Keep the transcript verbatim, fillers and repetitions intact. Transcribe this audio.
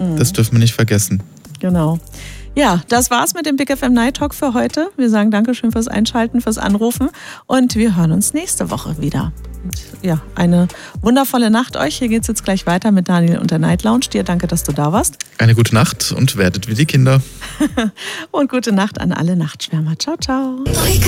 Mhm. Das dürfen wir nicht vergessen. Genau. Ja, das war's mit dem Big F M Night Talk für heute. Wir sagen Dankeschön fürs Einschalten, fürs Anrufen und wir hören uns nächste Woche wieder. Und ja, eine wundervolle Nacht euch. Hier geht's jetzt gleich weiter mit Daniel und der Night Lounge. Dir danke, dass du da warst. Eine gute Nacht und werdet wie die Kinder. Und gute Nacht an alle Nachtschwärmer. Ciao, ciao.